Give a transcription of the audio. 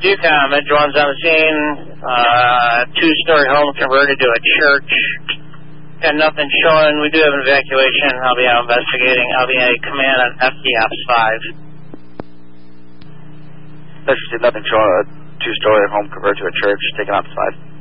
UCOM, Edge 1's on the scene. Two-story home converted to a church. Got nothing showing. We do have an evacuation. I'll be out investigating. I'll be at command on FDS 5. Nothing showing. A two-story home converted to a church. Taken outside.